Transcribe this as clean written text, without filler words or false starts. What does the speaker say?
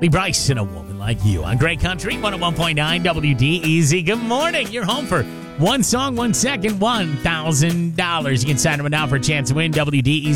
Lee Bryce and A Woman Like You on Great Country 101.9 WDEZ. Good morning. You're home for one song, 1 second, $1,000. You can sign up now for a chance to win WDEZ.